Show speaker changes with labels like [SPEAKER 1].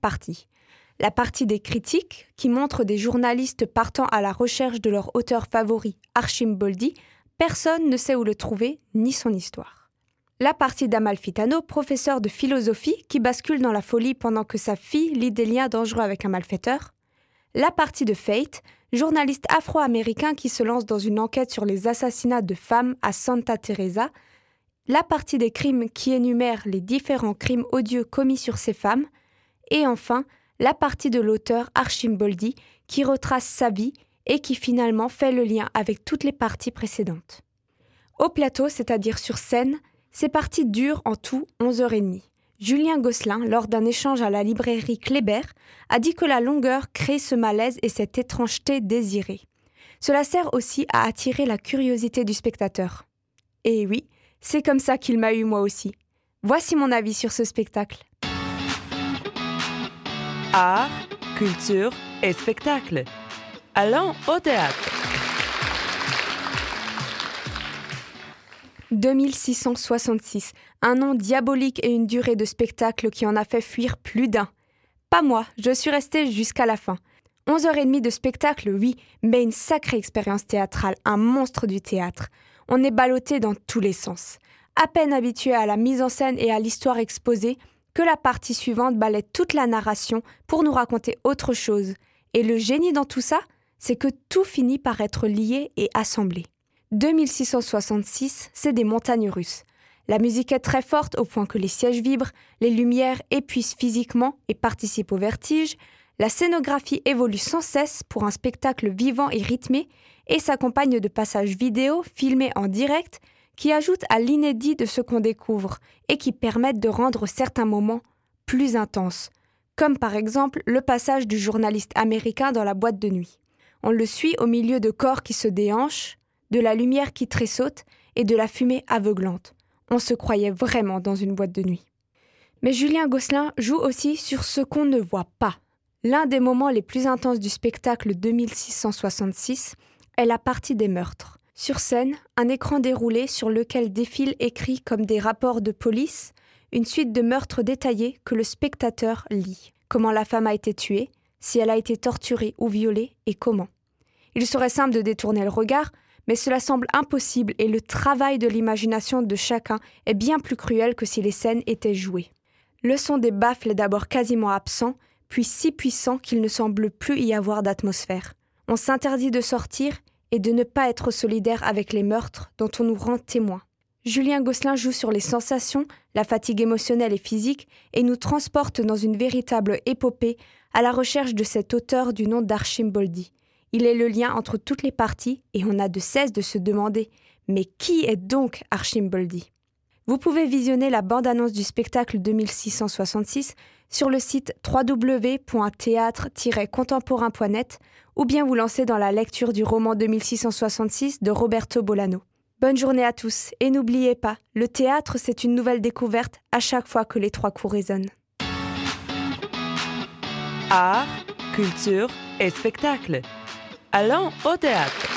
[SPEAKER 1] partie. La partie des critiques, qui montre des journalistes partant à la recherche de leur auteur favori, Arcimboldi. Personne ne sait où le trouver, ni son histoire. La partie d'Amalfitano, professeur de philosophie, qui bascule dans la folie pendant que sa fille lit des liens dangereux avec un malfaiteur. La partie de Fate, journaliste afro-américain qui se lance dans une enquête sur les assassinats de femmes à Santa Teresa. La partie des crimes qui énumère les différents crimes odieux commis sur ces femmes. Et enfin, la partie de l'auteur Arcimboldi, qui retrace sa vie et qui finalement fait le lien avec toutes les parties précédentes. Au plateau, c'est-à-dire sur scène, ces parties durent en tout 11h30. Julien Gosselin, lors d'un échange à la librairie Kléber, a dit que la longueur crée ce malaise et cette étrangeté désirée. Cela sert aussi à attirer la curiosité du spectateur. Et oui, c'est comme ça qu'il m'a eu moi aussi. Voici mon avis sur ce spectacle.
[SPEAKER 2] Art, culture et spectacle. Allons au théâtre.
[SPEAKER 1] 2666, un nom diabolique et une durée de spectacle qui en a fait fuir plus d'un. Pas moi, je suis restée jusqu'à la fin. 11h30 de spectacle, oui, mais une sacrée expérience théâtrale, un monstre du théâtre. On est ballotté dans tous les sens. À peine habitué à la mise en scène et à l'histoire exposée, que la partie suivante balaie toute la narration pour nous raconter autre chose. Et le génie dans tout ça, c'est que tout finit par être lié et assemblé. 2666, c'est des montagnes russes. La musique est très forte au point que les sièges vibrent, les lumières épuisent physiquement et participent au vertige, la scénographie évolue sans cesse pour un spectacle vivant et rythmé et s'accompagne de passages vidéo filmés en direct qui ajoutent à l'inédit de ce qu'on découvre et qui permettent de rendre certains moments plus intenses, comme par exemple le passage du journaliste américain dans la boîte de nuit. On le suit au milieu de corps qui se déhanchent, de la lumière qui tressaute et de la fumée aveuglante. On se croyait vraiment dans une boîte de nuit. Mais Julien Gosselin joue aussi sur ce qu'on ne voit pas. L'un des moments les plus intenses du spectacle 2666 est la partie des meurtres. Sur scène, un écran déroulé sur lequel défilent écrits comme des rapports de police, une suite de meurtres détaillés que le spectateur lit. Comment la femme a été tuée, si elle a été torturée ou violée et comment. Il serait simple de détourner le regard, mais cela semble impossible et le travail de l'imagination de chacun est bien plus cruel que si les scènes étaient jouées. Le son des baffles est d'abord quasiment absent, puis si puissant qu'il ne semble plus y avoir d'atmosphère. On s'interdit de sortir et de ne pas être solidaire avec les meurtres dont on nous rend témoin. Julien Gosselin joue sur les sensations, la fatigue émotionnelle et physique et nous transporte dans une véritable épopée à la recherche de cet auteur du nom d'Arcimboldi. Il est le lien entre toutes les parties et on n'a de cesse de se demander « Mais qui est donc Arcimboldi ?» Vous pouvez visionner la bande-annonce du spectacle 2666 sur le site www.theatre-contemporain.net ou bien vous lancer dans la lecture du roman 2666 de Roberto Bolano. Bonne journée à tous et n'oubliez pas, le théâtre c'est une nouvelle découverte à chaque fois que les trois coups résonnent.
[SPEAKER 2] Art, culture et spectacle. Allons au théâtre.